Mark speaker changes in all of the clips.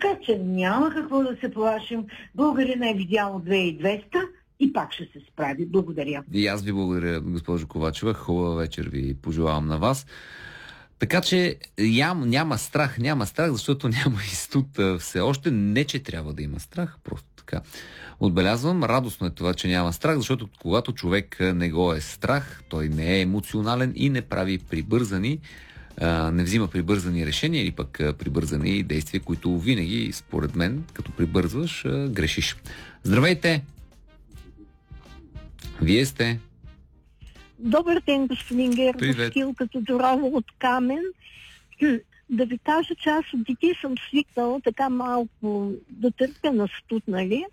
Speaker 1: Така че няма какво да се плашим. Българина е видял 2200 и пак ще се справи. Благодаря.
Speaker 2: И аз ви благодаря, госпожо Ковачева. Хубава вечер ви пожелавам на вас. Така че няма страх, защото няма изстуд все още. Не, че трябва да има страх, просто така. Отбелязвам, радостно е това, че няма страх, защото когато човек не го е страх, той не е емоционален и не прави прибързани, не взима прибързани решения или пък прибързани действия, които винаги, според мен, като прибързваш, грешиш. Здравейте! Вие сте?
Speaker 3: Добър ден, господин Гергов, като Дорова от Камен. Да ви кажа, че аз от дете съм свикнала така малко да търпя на студ, нали?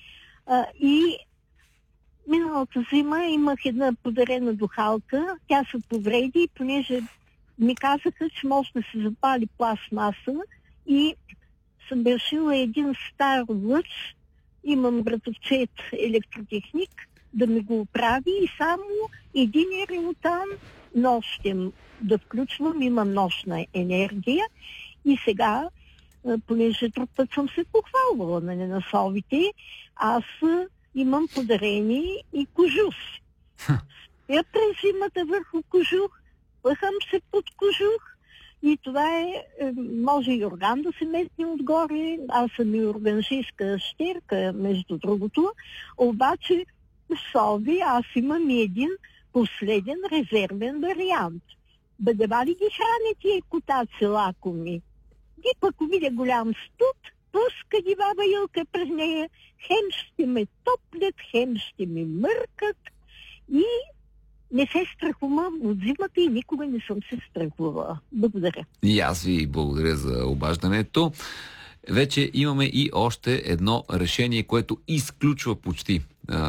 Speaker 3: И миналата зима имах една подарена духалка, тя се повреди и понеже ми казаха, че може да се запали пластмаса и съм решила един стар лъч, имам братовчет електротехник, да ми го оправи и само един релотан нощем да включвам, имам нощна енергия и сега, понеже друг път съм се похвалвала на совите, аз имам подарени и кожухи. Я през зимата върху кожух, пъхам се под кожух и това е, може и орган да се метне отгоре, аз съм и органжистка щерка, между другото, обаче сови, аз имам и един последен резервен вариант. Бъдева ли ги храни тия котаци лакоми? И пък видя голям студ, пуска ги баба Илка през нея, хем ще ме топлят, хем ще ми мъркат и не се страхувам от зимата и никога не съм се страхувала. Благодаря. И
Speaker 2: аз ви благодаря за обаждането. Вече имаме и още едно решение, което изключва почти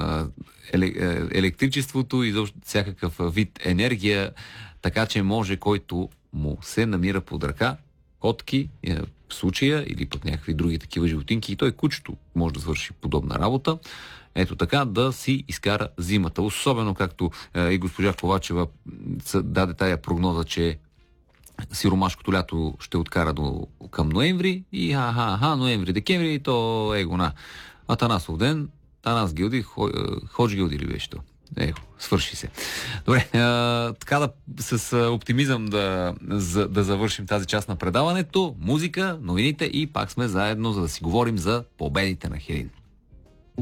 Speaker 2: електричеството и всякакъв вид енергия, така че може, който му се намира под ръка, котки в случая или пък някакви други такива животинки, и той кучето може да свърши подобна работа. Ето така да си изкара зимата. Особено както и госпожа Ковачева даде тая прогноза, че сиромашкото лято ще откара към ноември и ноември, декември, то гона. Атанасов ден, Танас Гилди, Ходж Гилди ли беше то? Свърши се. Добре, така с оптимизъм да завършим тази част на предаването. Музика, новините и пак сме заедно, за да си говорим за победите на Херин.